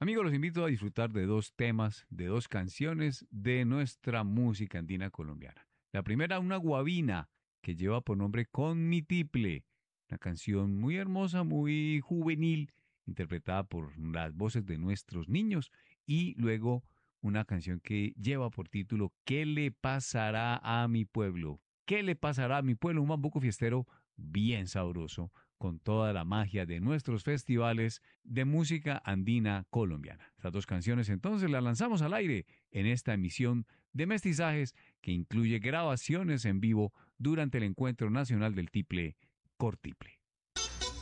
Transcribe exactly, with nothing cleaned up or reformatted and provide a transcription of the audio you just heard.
Amigos, los invito a disfrutar de dos temas, de dos canciones de nuestra música andina colombiana. La primera, una guabina que lleva por nombre Con mi tiple, una canción muy hermosa, muy juvenil, interpretada por las voces de nuestros niños, y luego una canción que lleva por título ¿Qué le pasará a mi pueblo? ¿Qué le pasará a mi pueblo? Un bambuco fiestero bien sabroso, con toda la magia de nuestros festivales de música andina colombiana. Estas dos canciones entonces las lanzamos al aire en esta emisión de Mestizajes que incluye grabaciones en vivo durante el Encuentro Nacional del Tiple Cortiple.